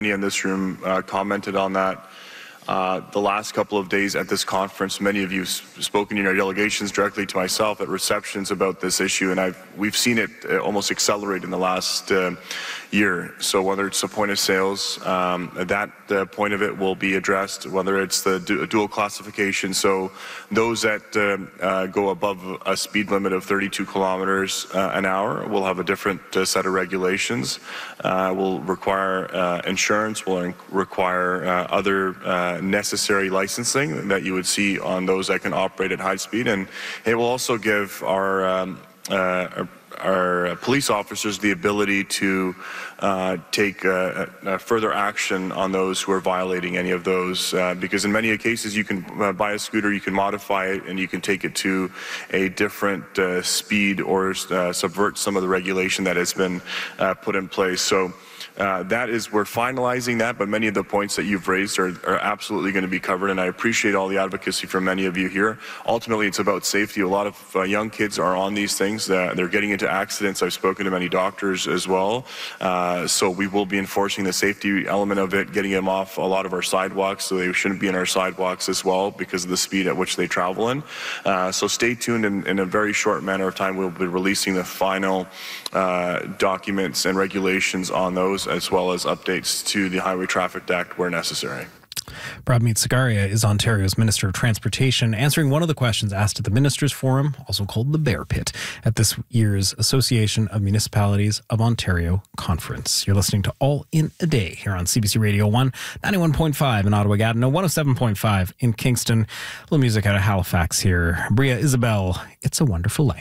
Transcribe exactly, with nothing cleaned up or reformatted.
in this room uh, commented on that. Uh, the last couple of days at this conference, many of you have spoken in your delegations directly to myself at receptions about this issue, and I've, we've seen it uh, almost accelerate in the last uh, year. So whether it's the point of sales, um, that uh, point of it will be addressed, whether it's the du dual classification. So those that uh, uh, go above a speed limit of thirty-two kilometers uh, an hour will have a different uh, set of regulations, uh, will require uh, insurance, will require uh, other uh, necessary licensing that you would see on those that can operate at high speed, and it will also give our um, uh, our, our police officers the ability to uh, take uh, uh, further action on those who are violating any of those, uh, because in many cases you can uh, buy a scooter, you can modify it, and you can take it to a different uh, speed or uh, subvert some of the regulation that has been uh, put in place. So Uh, that is, we're finalizing that, but many of the points that you've raised are, are absolutely going to be covered, and I appreciate all the advocacy from many of you here. Ultimately, it's about safety. A lot of uh, young kids are on these things. Uh, they're getting into accidents. I've spoken to many doctors as well. Uh, so we will be enforcing the safety element of it, getting them off a lot of our sidewalks, so they shouldn't be in our sidewalks as well because of the speed at which they travel in. Uh, so stay tuned. In, in a very short manner of time, we'll be releasing the final uh, documents and regulations on those, as well as updates to the Highway Traffic Act where necessary. Prabmeet Sagaria is Ontario's Minister of Transportation, answering one of the questions asked at the Ministers' Forum, also called the Bear Pit, at this year's Association of Municipalities of Ontario conference. You're listening to All in a Day here on C B C Radio one, ninety-one point five in Ottawa-Gatineau, one oh seven point five in Kingston. A little music out of Halifax here. Bria Isabel, It's a Wonderful Life.